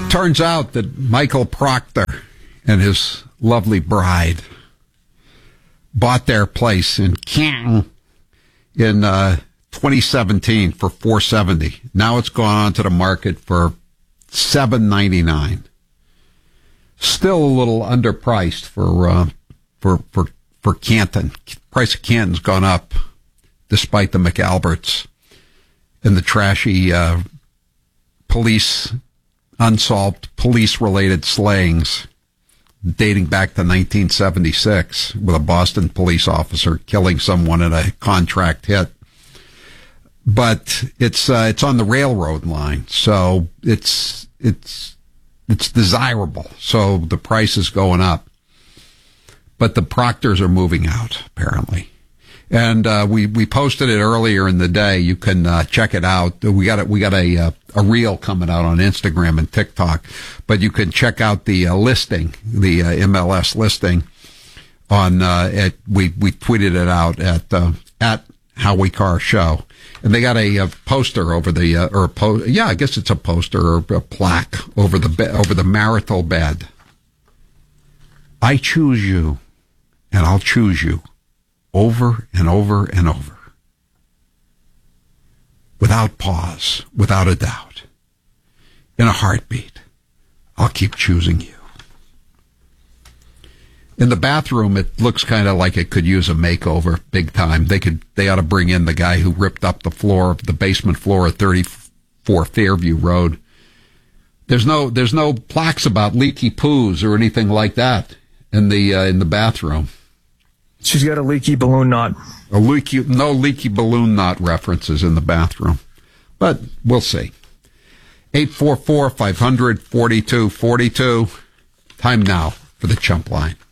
Turns out that Michael Proctor and his lovely bride bought their place in Canton in 2017 for $470. Now it's gone onto the market for $799. Still a little underpriced for Canton. Price of Canton's gone up despite the McAlberts and the trashy unsolved police-related slayings dating back to 1976 with a Boston police officer killing someone in a contract hit. But it's on the railroad line, so it's desirable. So the price is going up. But the Proctors are moving out, apparently. And we posted it earlier in the day. You can check it out. We got a reel coming out on Instagram and TikTok, but you can check out the listing, the MLS listing on we tweeted it out at Howie Carr Show, and they got a poster over the I guess it's a poster or a plaque over the marital bed. I choose you, and I'll choose you. Over and over and over. Without pause, without a doubt. In a heartbeat, I'll keep choosing you. In the bathroom, it looks kind of like it could use a makeover, big time. They ought to bring in the guy who ripped up the basement floor at 34 Fairview Road. There's no plaques about leaky poos or anything like that in the bathroom. She's got a leaky balloon knot. No leaky balloon knot references in the bathroom. But we'll see. 844-500-4242. Time now for the Chump Line.